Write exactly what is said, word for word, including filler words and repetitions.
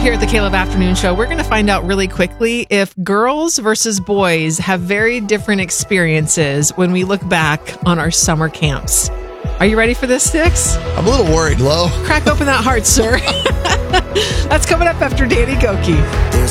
Here at the Caleb Afternoon Show, we're going to find out really quickly if girls versus boys have very different experiences when we look back on our summer camps. Are you ready for this, Sticks? I'm a little worried, Lo. Crack open that heart, sir. That's coming up after Danny Gokey. There's